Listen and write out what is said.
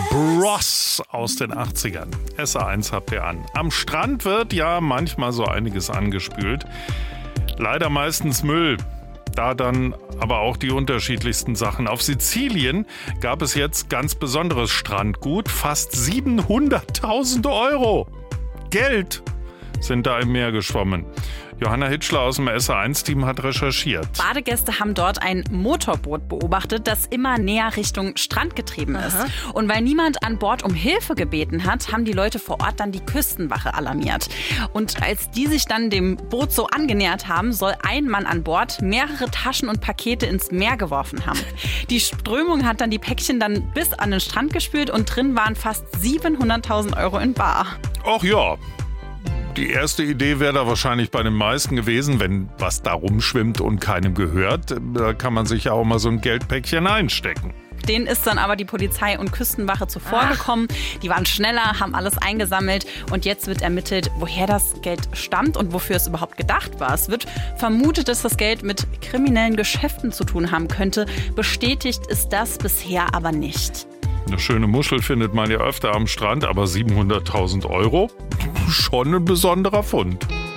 Bros aus den 80ern. SA1 habt ihr an. Am Strand wird ja manchmal so einiges angespült. Leider meistens Müll. Da dann aber auch die unterschiedlichsten Sachen. Auf Sizilien gab es jetzt ganz besonderes Strandgut. Fast 700.000 Euro. Geld sind da im Meer geschwommen. Johanna Hitschler aus dem SA1-Team hat recherchiert. Badegäste haben dort ein Motorboot beobachtet, das immer näher Richtung Strand getrieben ist. Und weil niemand an Bord um Hilfe gebeten hat, haben die Leute vor Ort dann die Küstenwache alarmiert. Und als die sich dann dem Boot so angenähert haben, soll ein Mann an Bord mehrere Taschen und Pakete ins Meer geworfen haben. Die Strömung hat dann die Päckchen dann bis an den Strand gespült und drin waren fast 700.000 Euro in bar. Ach ja. Die erste Idee wäre da wahrscheinlich bei den meisten gewesen, wenn was da rumschwimmt und keinem gehört, da kann man sich ja auch mal so ein Geldpäckchen einstecken. Denen ist dann aber die Polizei und Küstenwache zuvorgekommen. Die waren schneller, haben alles eingesammelt und jetzt wird ermittelt, woher das Geld stammt und wofür es überhaupt gedacht war. Es wird vermutet, dass das Geld mit kriminellen Geschäften zu tun haben könnte. Bestätigt ist das bisher aber nicht. Eine schöne Muschel findet man ja öfter am Strand, aber 700.000 Euro? Schon ein besonderer Fund.